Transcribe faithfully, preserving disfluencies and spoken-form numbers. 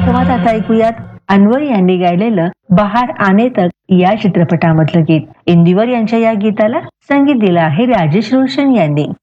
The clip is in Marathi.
कार्यक्रमात आता ऐकूयात अन्वर यांनी गायलेलं बहार आने तक या चित्रपटामधलं गीत. इंदिवर यांच्या या गीताला संगीत दिलं आहे राजेश रोशन यांनी.